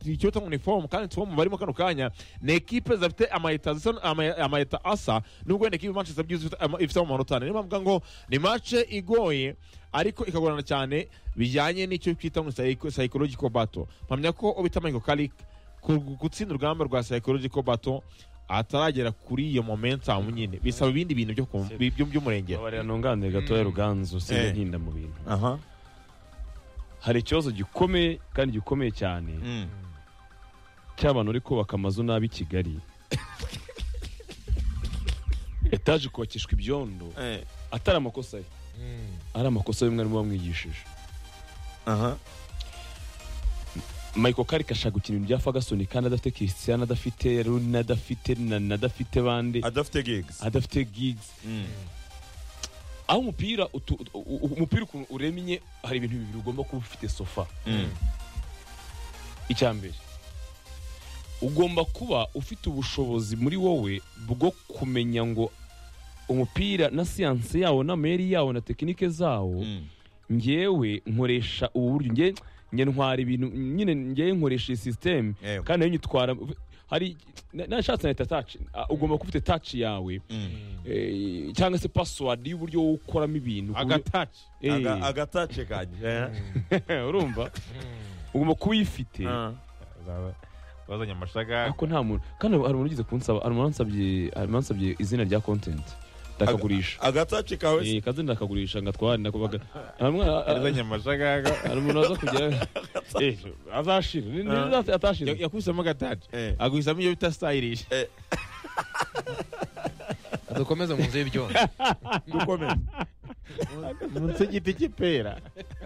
icyo bita uniform kandi form barimo kano kanya ni ekipe zafite amayeta asa nubwo ni ekipe Manchester ifite amanota niyo mpamvu ngo ni match igoye ariko ikagorana cyane bijyanye n'icyo twita psychological battle mpamya ko ubita Michael Carrick gutsinda urugamba rwa psychological battle ataragera kuri iyo momentum nyine bisaba ibindi bintu by'umurengero bari nongane gato ya Ruganzu sinde ntinda mu bintu hari ikibazo gikomeye kandi gikomeye cyane cy'abantu uri kubaka amazu nabi Kigali etaje kubakishwa ibyondo atari amakosa ye ari amakosa y'umwarimu wamwigishije Michael Carrick ashaka gukina ibintu bya Ferguson kandi adafite Cristiano adafite Rooney adafite bande adafite gigs aho umupira uremye hari ibintu bibiri ugomba kuba ufite sofa icyambere ugomba kuba ufite ubushobozi muri wowe bwo kumenya ngo umupira na science yawo na meri yawo na tekinike zawo ngewe nkoresha uburyo nge ntwara ibintu nyine ngewe nkoresha system kandi nayo nyitwara hari nashatse na touch ugomba kuba ufite touch yawe cyangwa se password y'uburyo wo ukoramo ibintu agatouch kanje urumva ugomba kuyifite bazanye amashaga ako nta muntu kandi hari umuntu ugize kunsaba aransabye izina rya content ndakagurisha agatouch kawe kaze ndakagurisha ngatwara ndakubaga bazanye amashaga hari umuntu aza kugera azashira atashira yakubisemo agatouch aguhisamo iyo bita stylish dukomeze mu nzu y'ibyo dukomeze munsi y'igiti cy'ipera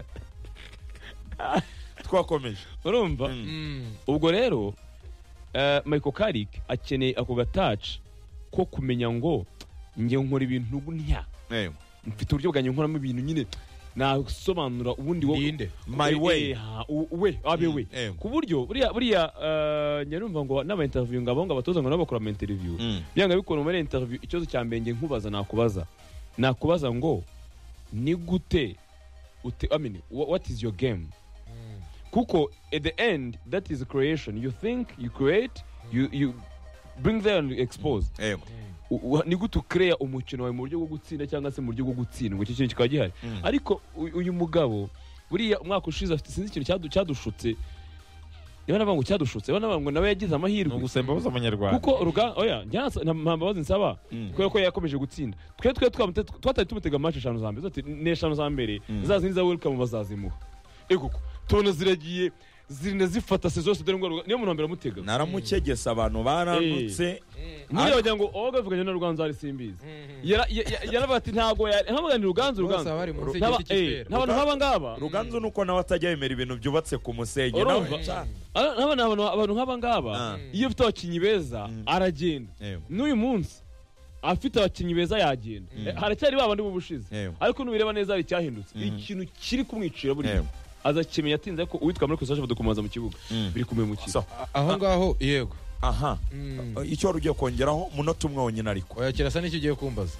twakomeje urumva ubwo rero Michael Carrick akeneye ako gatouch ko kumenya ngo nge nkora ibintu ntya mfite uburyo bwanjye nkoramo ibintu nyine nasobanura ubundi wowe my way we ku buryo buriya nyarumva ngo n'aba interview ngabo ngo abatoza ngo nabakora ama interview byanga bikora muri interview ikibazo cya mbenge nkubaza nakubaza ngo ni gute what is your game kuko at the end that is creation you think you create you bring there and expose ni gute ucreate umukino wawe mu buryo bwo gutsinda cyangwa se mu buryo bwo gutsindwa icyo kintu kikaba gihari ariko uyu mugabo buriya umwaka ushize afite sinzi ikintu cyadushutse niba ngo cyadushutse ngo nawe yagize amahirwe gusemba bose abanyarwanda kuko ntambabazi nsaba kubera ko yakomeje gutsinda twatari tumutega match 5 za mbere zote ne 5 za mbere zazindi za welcome bazazimuha kuko tone ziragiye zirine zifata sezose dore ngo niyo muntu ambera mutega naramukegesa abantu baranutse muri bagira ngo ogavuganye na Ruganzu ari simbizi yarabati ntago nkamuganira Ruganzu n'abantu nk'aba Ruganzu nuko nawe atajya yemera ibintu byubatse ku musenge abantu nk'aba ngaba iyo ufite abakinyi beza aragenda n'uyu munsi afite abakinyi beza yagenda haracyari babandi mu bushize ariko nubireba neza hari cyahindutse ikintu kiri kumwicira buri azakimenya atinze ko uwitwa muri kusasha badukomaza mu kibuga biri kumemukira aho ngaho yego icyo wari ugiye kongeraho munota umwe wonyine ariko oya kirasa n'icyo ugiye kumbaza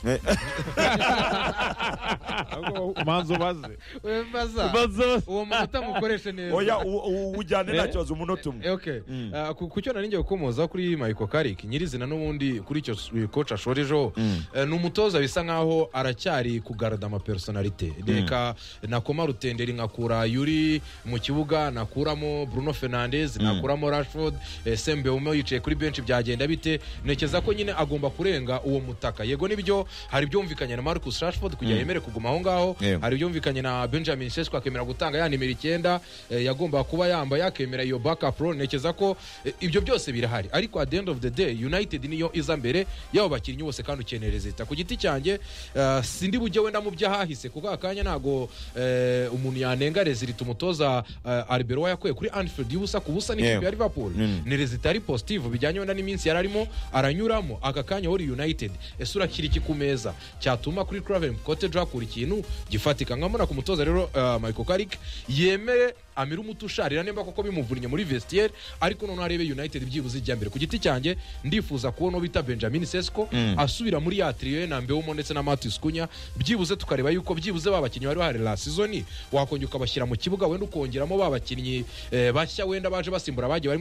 manzo baze uwo munota mukoreshe neza oya ujyane nta kibazo umunota umwe ku cyo nari ngiye gukomoza kuri Michael Carrick nyirizina n'ubundi kuri icyo coach ashorejeho ni umutoza bisa nkaho aracyari kugarada ama personality reka nakoma Rutenderi nkakura Yuri mu kibuga nakuramo Bruno Fernandes nakuramo Rashford Sembe yicaye kuri bench byagenda bite nekeza ko nyine agomba kurenga uwo mutaka yego nibyo hari byumvikanye na Marcus Rashford kujya yemere kuguma aho ngaho hari byumvikanye na Benjamin Sesko akemera gutanga ya nimero 9 yagomba kuba yambaye akemera iyo backup pro nekeza ko ibyo byose birahari ariko at the end of the day United niyo iza mbere yabo bakinnyi bose kandi ukenereza ku giti cyanjye sindi bujye wenda mu byahahise kuko akanya nago umuntu yanenga rezita umutoza Arbeloa yakuye kuri Anfield y'ubusa ku busa n'ikipe ya Liverpool ni rezita ari positive bijyanye wenda n'iminsi yararimo aranyuramo aka kanya hori United esura kiriki ku meza cyatuma kuri Craven Cottage hakura ikintu gifatika nkamona ku mutoza rero Michael Carrick yemere amira umutusharira nemba koko bimuvurinya muri vestiaire ariko none arebe United byibuze ijya mbere ku giti cyanjye ndifuza kubona bita Benjamin Sesko asubira muri ya trio na Mbeumo ndetse na Matheus Cunha byibuze tukareba yuko byibuze babakinnyi bari bahari la season wakongera ukabashyira mu kibuga wenda ukongeramo babakinnyi bashya wenda baje basimbura bagiye